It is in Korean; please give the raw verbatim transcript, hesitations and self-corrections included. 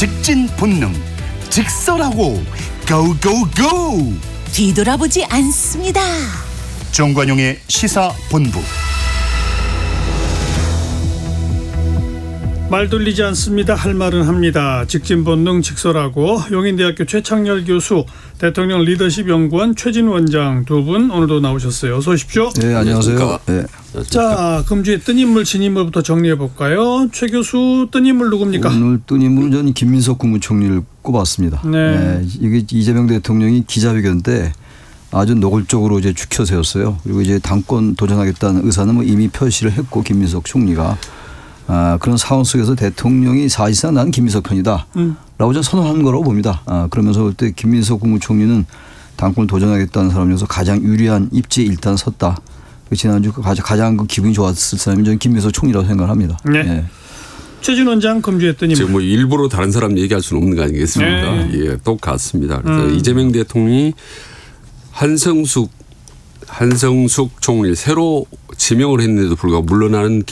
직진 본능, 직설하고 고고고. 뒤돌아보지 않습니다. 정관용의 시사본부. 말 돌리지 않습니다. 할 말은 합니다. 직진본능 직설하고 용인대학교 최창렬 교수, 대통령 리더십 연구원 최진 원장 두 분 오늘도 나오셨어요. 어서 오십시오. 네, 안녕하세요. 네. 자, 금주의 뜬 인물 진인물부터 정리해 볼까요? 최 교수, 뜬 인물 누굽니까? 오늘 뜬 인물은 저는 김민석 국무총리를 꼽았습니다. 네. 네, 이게 이재명 대통령이 기자회견 때 아주 노골적으로 이제 추켜 세웠어요. 그리고 이제 당권 도전하겠다는 의사는 뭐 이미 표시를 했고, 김민석 총리가 아, 그런 상황 속에서 대통령이 사실상 나는 김민석 편이다 음. 라고 저는 선언한 거라고 봅니다. 아, 그러면서 볼 때 김민석 국무총리는 당권을 도전하겠다는 사람이어서 가장 유리한 입지에 일단 섰다. 지난주 가장 그 기분이 좋았을 사람이 저는 김민석 총리라고 생각합니다. 네. 네. 최진 원장 금주했던 인물. 지금 뭐 일부러 다른 사람 얘기할 수는 없는 거 아니겠습니까? 네. 예, 똑같습니다. 그래서 음. 이재명 대통령이 한성숙 한성숙 총리 새로 지명을 했는데도 불구하고 물러나는